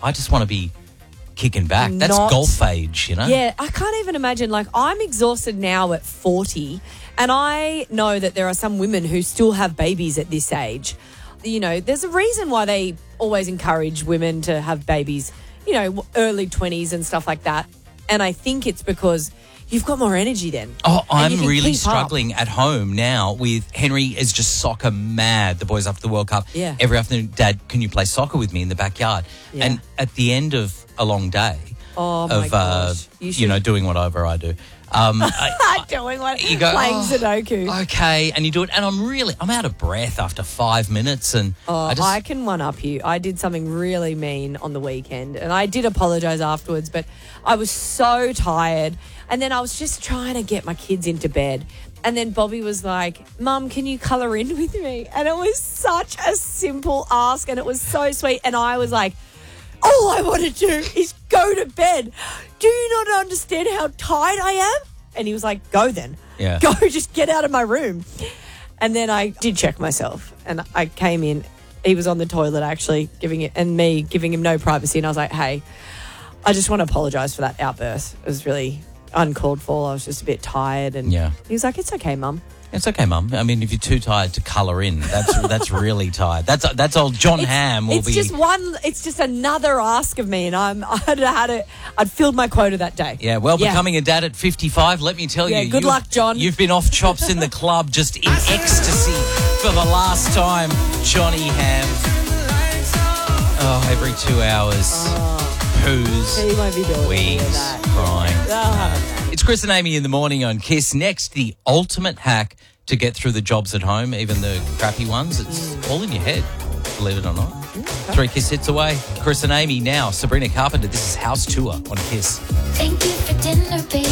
I just want to be kicking back. That's golf age, you know? Yeah, I can't even imagine. Like, I'm exhausted now at 40, and I know that there are some women who still have babies at this age. You know, there's a reason why they always encourage women to have babies, you know, early 20s and stuff like that. And I think it's because you've got more energy then. Oh, I'm really struggling at home now with Henry is just soccer mad. The boys after the World Cup. Yeah. Every afternoon, Dad, can you play soccer with me in the backyard? Yeah. And at the end of a long day my gosh. you know, doing whatever I do. Doing what? You go, playing Sudoku. Okay, and you do it. And I'm out of breath after 5 minutes. And I can one-up you. I did something really mean on the weekend, and I did apologise afterwards, but I was so tired. And then I was just trying to get my kids into bed. And then Bobby was like, Mum, can you colour in with me? And it was such a simple ask, and it was so sweet. And I was like, all I want to do is go to bed. Do you not understand how tired I am? And he was like, go then. Yeah. Go, just get out of my room. And then I did check myself, and I came in. He was on the toilet actually giving him no privacy. And I was like, hey, I just want to apologise for that outburst. It was really uncalled for. I was just a bit tired. And yeah. He was like, it's okay, Mum. It's okay, Mum. I mean, if you're too tired to colour in, that's really tired. That's old John Hamm will be. It's just another ask of me, and I'd filled my quota that day. Yeah, becoming a dad at 55, let me tell you. Good luck, John. You've been off chops in the club just in ecstasy for the last time, Johnny Hamm. Oh, every 2 hours. Poos. He won't be doing weeds, crying. It's Chris and Amy in the morning on Kiss. Next, the ultimate hack to get through the jobs at home, even the crappy ones. It's all in your head, believe it or not. 3 Kiss hits away. Chris and Amy now. Sabrina Carpenter. This is House Tour on Kiss. Thank you for dinner, baby.